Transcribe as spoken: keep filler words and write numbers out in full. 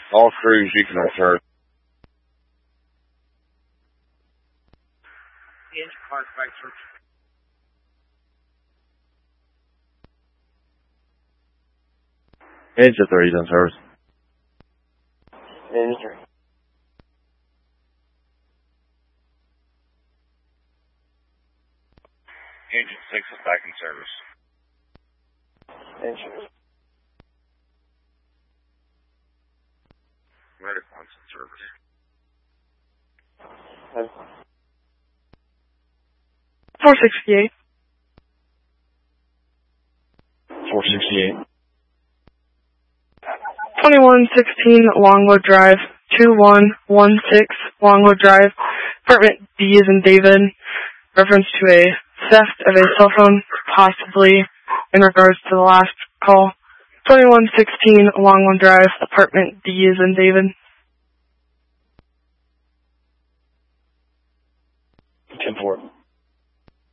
All crews, you can return. Engine three is in service. Engine three. Engine six is back in service. Engine. Renaissance in service. four sixty-eight. four sixty-eight. twenty-one sixteen Longwood Drive, two one one six Longwood Drive, apartment D is in David, reference to a theft of a cell phone, possibly in regards to the last call. twenty-one sixteen Longwood Drive, apartment D is in David. ten four.